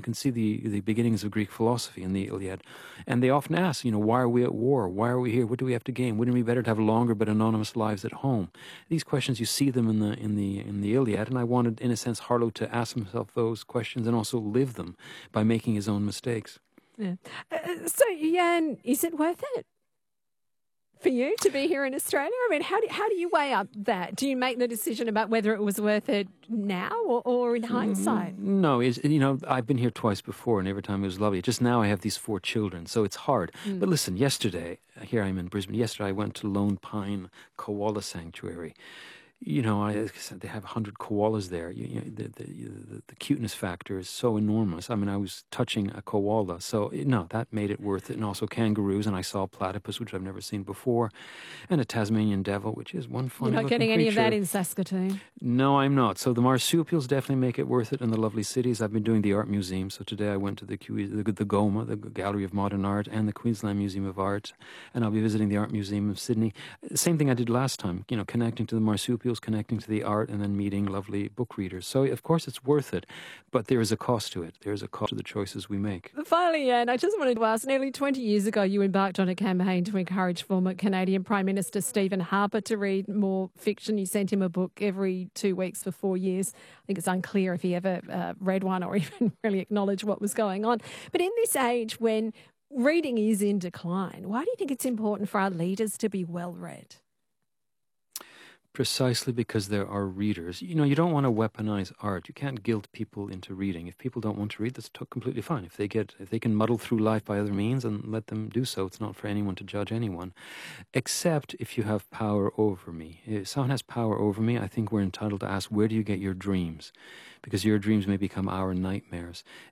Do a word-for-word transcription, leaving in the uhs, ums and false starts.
You can see the, the beginnings of Greek philosophy in the Iliad. And they often ask, you know, why are we at war? Why are we here? What do we have to gain? Wouldn't it be better to have longer but anonymous lives at home? These questions, you see them in the in the in the Iliad, and I wanted, in a sense, Harlow to ask himself those questions and also live them by making his own mistakes. Yeah. Uh, so, Jan, is it worth it for you to be here in Australia? I mean, how do, how do you weigh up that? Do you make the decision about whether it was worth it now or, or in hindsight? Mm, no, it's, you know, I've been here twice before, and every time it was lovely. Just now I have these four children, so it's hard. Mm. But listen, yesterday, here I'm in Brisbane, yesterday I went to Lone Pine Koala Sanctuary. You know, I, they have a hundred koalas there. You, you know, the, the, the, the cuteness factor is so enormous. I mean, I was touching a koala. So, no, that made it worth it. And also kangaroos. And I saw a platypus, which I've never seen before. And a Tasmanian devil, which is one funny You're not getting creature. any of that in Saskatoon? No, I'm not. So the marsupials definitely make it worth it in the lovely cities. I've been doing the art museum. So today I went to the, the, the GOMA, the Gallery of Modern Art, and the Queensland Museum of Art. And I'll be visiting the Art Museum of Sydney. Same thing I did last time, you know, connecting to the marsupials, connecting to the art, and then meeting lovely book readers. So, of course, it's worth it, but there is a cost to it. There is a cost to the choices we make. Finally, Anne, I just wanted to ask, nearly twenty years ago, you embarked on a campaign to encourage former Canadian Prime Minister Stephen Harper to read more fiction. You sent him a book every two weeks for four years. I think it's unclear if he ever uh, read one or even really acknowledged what was going on. But in this age when reading is in decline, why do you think it's important for our leaders to be well-read? Precisely because there are readers. You know, you don't want to weaponize art. You can't guilt people into reading. If people don't want to read, that's t- completely fine. If they get, if they can muddle through life by other means, and let them do so. It's not for anyone to judge anyone, except if you have power over me. If someone has power over me, I think we're entitled to ask, where do you get your dreams? Because your dreams may become our nightmares.